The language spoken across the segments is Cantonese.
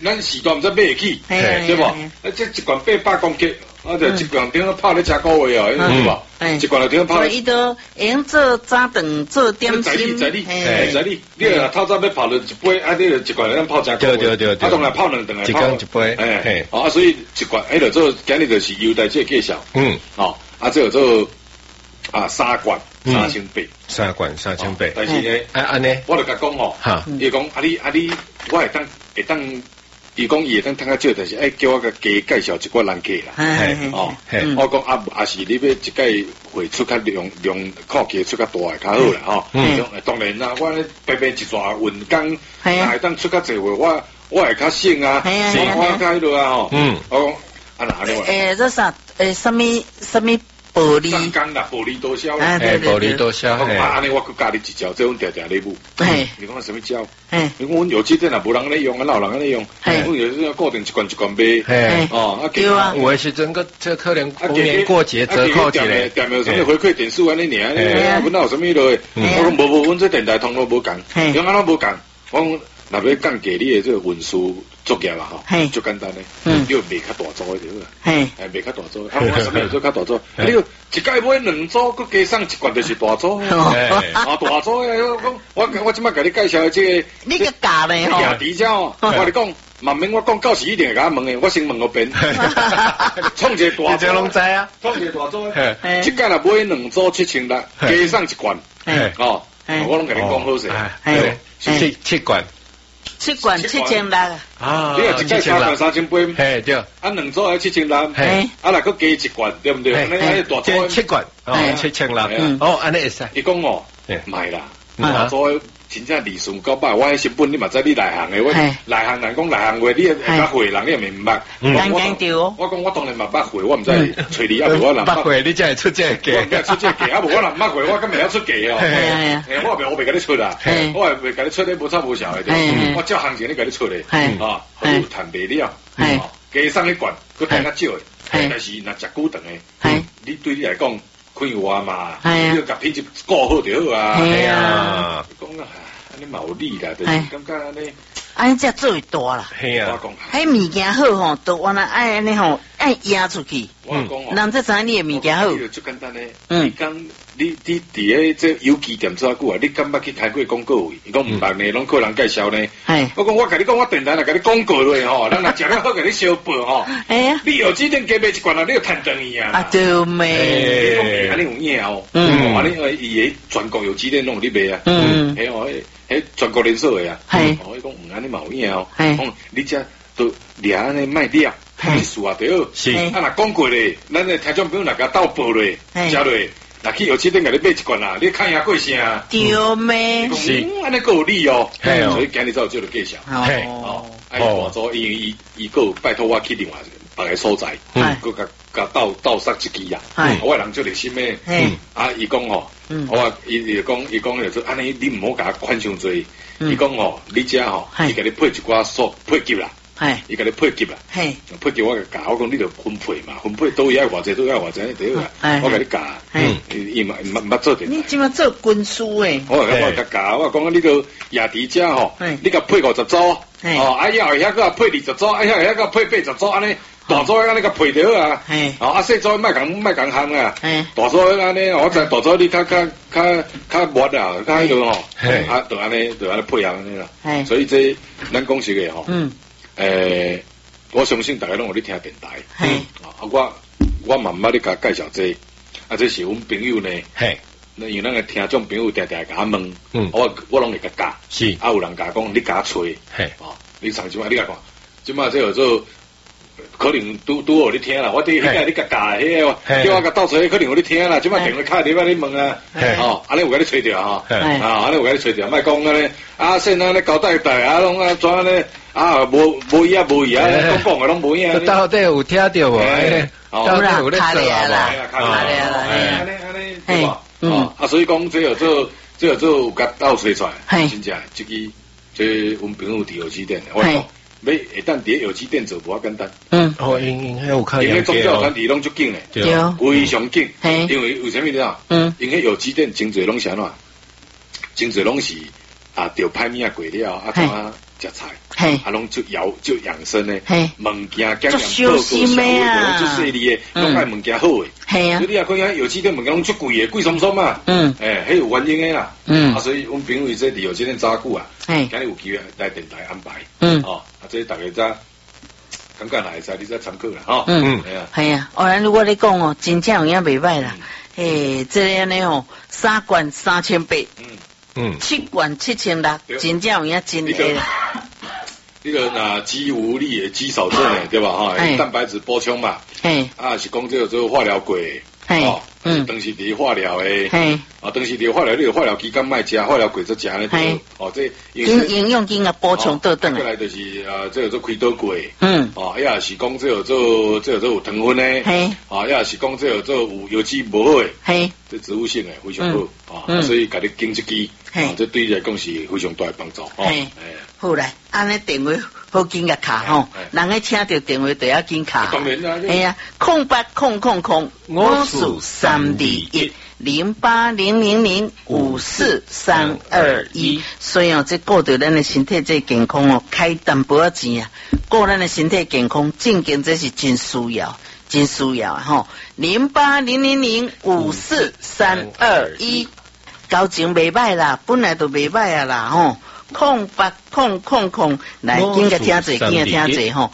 咱时段毋知买会起，对无？这一罐800公克，就一罐顶泡咧吃个月哦，对无？一罐就顶泡。 所以伊都用做早顿做点心。 在你，你若透早要泡了一杯，你就一罐咱泡吃个月。对。当然泡两顿来泡。 一杯。 所以一罐，就做今日就是优待这介绍。这做3罐3800。 3罐3800。 但是呢， 安尼， 我就甲讲吼，伊讲你，我会当。伊讲伊会当趁较少，但是叫我甲加介绍一寡人客啦。我讲也是你要一届会出较量靠价出较大会较好啦。当然啦，我白一抓运工，会当出较济话，我会较省啊，我较迄落啊。我讲哪里？ 这啥？什么？玻璃， 上钢啦，玻璃多销啦， 玻璃多销。 安尼我佮教你一招，这阮常咧舞。你讲什么招？你讲阮有机店也无人咧用，老人咧用。阮有要固定一罐卖。 对啊。 有诶时阵个这可能逢年过节折扣一个。 店有什么回馈点数安尼尔？阮有什么落？我讲无，阮这电台通路无共，用安怎无共？我讲若要降低你诶这个运输作业啦吼，就简单咧，你要卖较大组诶对啦，卖较大组，我什么做较大组？你要一届买2组，佮加上一罐就是大组，大组诶，我即摆甲你介绍这个， 你个价咧吼， 亚迪哦，我你讲，慢慢我讲到时一定会甲我问诶，我先问个遍，创一个大组， 拢知啊， 创一个大组，一届若买2组7600，加上一罐，我拢甲你讲好势 ，7罐。 7罐7600 啊！你若一届3罐3800， 嘿对， 啊2组要7600，啊若佮加一罐，对不对？安尼大组 7罐，7600，安尼会使。 伊讲哦，卖啦，大组真正利润够歹，我迄成本你嘛知你内行诶，我内行人讲内行话，你会捌会人你也明捌。我讲我当然嘛捌会，我毋知找你啊，无我人捌会，你才会出这价， 出这价，啊无我人捌会，我敢会晓出价哦。我袂甲你出啦，我也袂甲你出咧无差无小诶，我照行情你甲你出咧，好有赚卖了，加上一罐，佮赚较少诶，但是若食久长诶，你对你来讲。开话嘛，你要甲品质顾好就好啊。 系啊， 讲啊，安尼嘛有理啦，就是感觉安尼， 安尼才做会大啦。 系啊， 迄物件好吼，都原来爱安尼吼，爱压出去。 我讲哦， 人才知影你诶物件好。 最简单诶，你讲你伫咧这有机店做久啊？你敢捌去开过广告位？伊讲毋捌呢，拢客人介绍呢。我讲我甲你讲，我电台来甲你广告落吼，人若食了好，甲你小报吼。你有机店加卖一罐啊，你就趁等伊啊。 啊对咩？ 安尼有影哦。安尼伊诶全国有机店拢有咧卖啊。迄全国连锁诶啊。我讲安尼嘛有影哦。你遮都掠安尼卖了。意思啊，对， 是。 若讲过咧，咱诶听众朋友若甲斗报咧，食落，若去有机店甲你买一罐啦，你看下过声。 对咩？ 是，安尼够有理哦。所以今日才有这个介绍。大组因为伊个拜托我去另外别个所在，佮甲斗杀一支啊。我人做热心诶，伊讲哦，伊讲就说安尼，你毋好甲款伤多。伊讲哦，你遮吼，伊甲你配一寡配给啦。伊甲你配给啦，配给我甲教，我讲你着分配嘛，分配都要偌济，都要偌济，对个，我甲你教，伊嘛毋捌做点。 你即马做军师诶？ 我甲教，我讲你着亚迪遮吼，你甲配50组，以后遐个配20组，遐个配80组，安尼大组安尼甲配着啊，细组莫共项啊，大组安尼，我知大组你较密啊，较迄落吼，就安尼配合安尼啦，所以这咱讲实个吼。我相信大家拢有咧听电台，我慢慢咧甲介绍这，这是阮朋友呢，因为咱个听众朋友常常甲我问，我拢会甲教， 是， 有人甲讲你甲吹，你上即摆你甲看，即摆这叫做可能拄有咧听啦，我第迄个你甲教迄个，叫我甲斗吹，可能有咧听啦，即摆电话卡你咧问啊，安尼有甲你吹着哈，安尼有甲你吹着，莫讲安尼，现在咧交代拢怎安尼。无伊啊，讲个拢无影。 到底有听到无？ 到底有咧做啦？安尼，所以讲这个做有甲斗吹出来，真正这阮朋友伫有机店，我讲要会当伫有机店做无简单。 因有看因为宗教团体拢足紧诶，非常紧，因为什么你知道？因为有机店真侪拢啥喏，真侪拢是钓歹物啊过了食菜，拢就养生呢，物件就小心的啊， 就细腻的，拢爱物件好的， 系啊， 所以你啊看下有机的物件拢足贵的，贵松松嘛，迄有原因的啦，所以阮朋友这利用这点早久啊，今日有机会来电台安排，这大家再感觉来使，你再参考啦， 系啊，如果你讲哦，真正有影袂歹啦，这样呢哦，3罐3800。7罐7600，真正有影真诶。 那个肌无力、肌少症诶，对吧？哈，蛋白质补充嘛。是讲这个做化疗过，当时伫化疗诶，当时伫化疗，你化疗期间卖食，化疗过则食咧。这营养经啊补充倒转来。过来就是这个做开刀过，也是讲这个做有糖分诶，也是讲这个做有油脂无好诶，这植物性诶非常好，所以家己经一支。这对你来讲是非常大的帮助。 好来，安尼电话好紧个卡吼，人个请到电话就要紧卡。 当然啦。 哎呀，080053210800054321。所以哦，这顾着咱的身体这健康哦，开淡薄仔钱啊，顾咱的身体健康，正经这是真需要。真需要吼，0800054321。交情袂歹啦，本来就袂歹啊啦吼，0800来紧个听者，紧个听者吼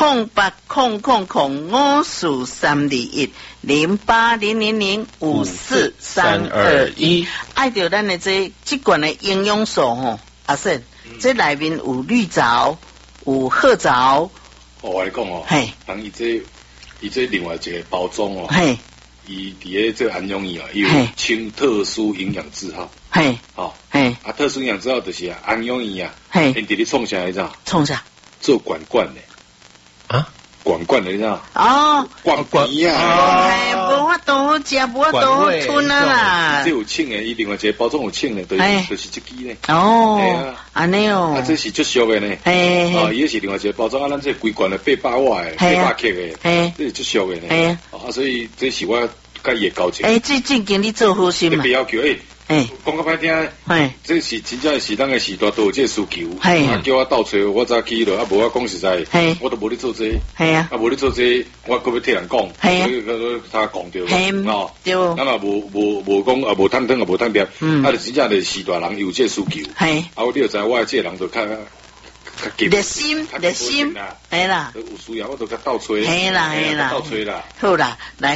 ，0800054321，爱着咱的这罐的营养素吼，阿婶，这内面有绿藻，有褐藻。 我来讲哦，当伊这另外一个包装哦。伊伫咧这安养院啊，有清特殊营养字号，特殊营养字号就是安养院啊，因伫咧创啥来着？ 创啥？ 做管的啊，管的你知道？管呀，无法度好食，无法度好吞啊啦。 这有称诶，伊另外一个包装有称诶，就是这支呢。 安尼哦， 这是足俗诶呢。伊是另外一个包装，咱这规罐诶800瓦诶，800克诶，这是足俗诶呢。所以这是我甲伊诶交情。 最近经你做好心嘛？ 特别要求讲较歹听，这是真正是咱诶时代都有这需求，叫我倒找，我早起了，无我讲实在，我都无咧做这，无咧做这，我搁要替人讲，他讲着，对，咱嘛无讲无贪汤无贪碟，就真正是时代人有这需求，你就知我这人就较热心，系啦， 有需要我就甲倒吹， 系啦， 倒吹啦， 好啦，来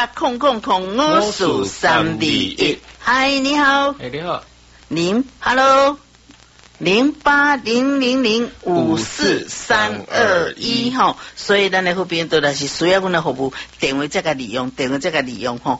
0800054321，嗨，你好， 你好， 您 ，Hello， 0800054321吼，所以咱的后边都来是需要阮的服务，电话这个利用吼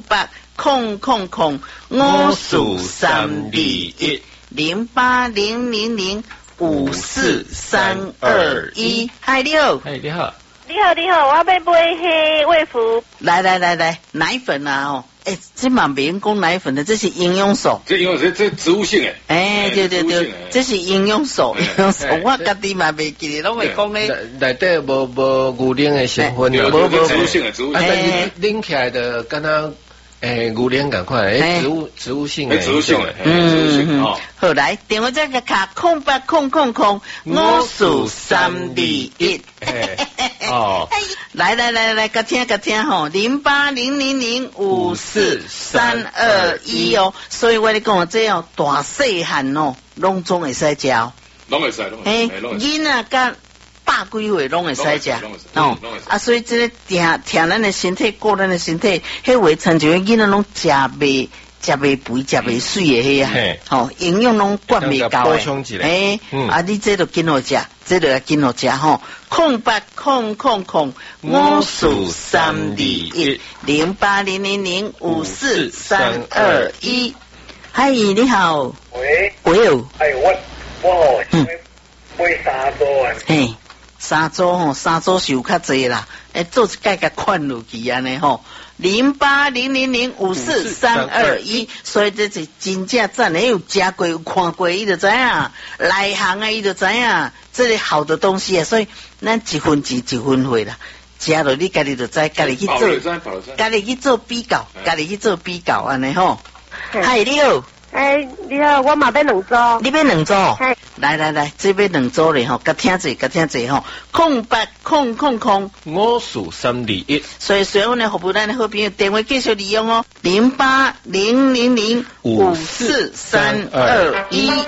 ，0800054321，0800054321，嗨，你好， 你好， 我要买迄卫福， 来，奶粉啊这嘛别人讲奶粉的，这是营养素。 这植物性诶。 对，这是营养素，我家己嘛袂记得，拢会讲咧。 内底无牛奶的成分， 无植物性诶。 拎起来的，敢若牛奶赶快，植物性诶。 好来，电话这个卡0800054321。来，甲听吼，0800054321哦。所以我咧讲这样大细汉哦，拢总会使食， 拢会使。 囡仔甲100几岁拢会使食所以这个听咱的身体，顾咱的身体，迄话亲像囡仔拢食袂肥，食袂水的迄营养拢灌袂够你这就紧好食，这就要紧好食吼，0800054321，0800054321。嗨，你好。 喂。 我买3组啊。 3组是有较济啦，做一届甲款落去安尼吼。0800054321，所以这是真正赞的，有食过有看过，伊就知影，内行啊伊就知影，这个好的东西啊，所以咱一分钱一分货啦，食落你家己就知，家己去做比较，安尼吼。嗨，你好。 你好，我嘛要2组。 你要2组？来，这边2组咧吼，甲听者吼，080000， 我数321。 所以所有呢，服务咱的好朋友电话继续利用哦，0800054321。